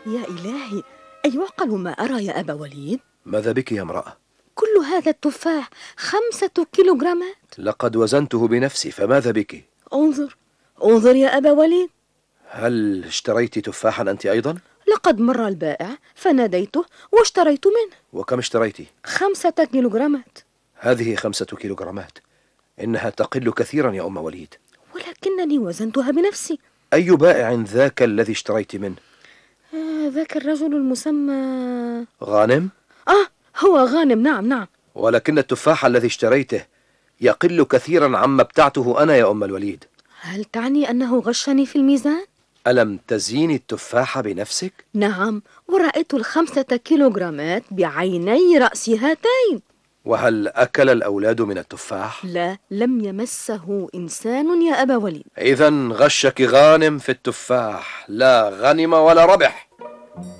يا إلهي، أيعقل ما أرى يا أبا وليد؟ ماذا بك يا امرأة؟ كل هذا التفاح 5 كيلوغرامات. لقد وزنته بنفسي، فماذا بك؟ انظر يا أبا وليد. هل اشتريت تفاحا أنت أيضا؟ لقد مر البائع فناديته واشتريت منه. وكم اشتريت؟ 5 كيلوغرامات. هذه 5 كيلوغرامات، إنها تقل كثيرا يا أم وليد. ولكنني وزنتها بنفسي. أي بائع ذاك الذي اشتريت منه؟ ذاك الرجل المسمى غانم؟ هو غانم، نعم. ولكن التفاح الذي اشتريته يقل كثيرا عما ابتعته أنا يا أم الوليد. هل تعني أنه غشني في الميزان؟ ألم تزيني التفاح بنفسك؟ نعم، ورأيت 5 كيلوغرامات بعيني رأسي هاتين. وهل أكل الأولاد من التفاح؟ لا، لم يمسه إنسان يا أبا وليد. إذن غشك غانم في التفاح، لا غنم ولا ربح.